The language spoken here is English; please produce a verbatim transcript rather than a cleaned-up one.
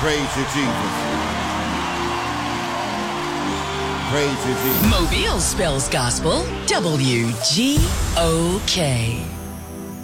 Praise you, Jesus. Praise you, Jesus. Mobile spells gospel. W G O K.